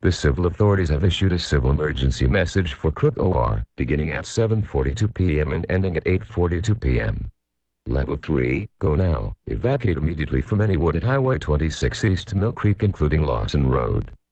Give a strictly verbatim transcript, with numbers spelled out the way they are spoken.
The civil authorities have issued a civil emergency message for Crook O R, beginning at seven forty-two p m and ending at eight forty-two p m Level three, go now. Evacuate immediately from any wood at Highway twenty-six east to Mill Creek including Lawson Road.